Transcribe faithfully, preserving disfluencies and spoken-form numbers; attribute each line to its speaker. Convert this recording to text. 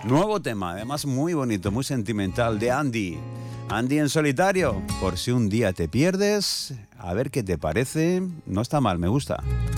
Speaker 1: Nuevo tema, además muy bonito, muy sentimental, de Andy. Andy en solitario, por si un día te pierdes, a ver qué te parece. No está mal, me gusta.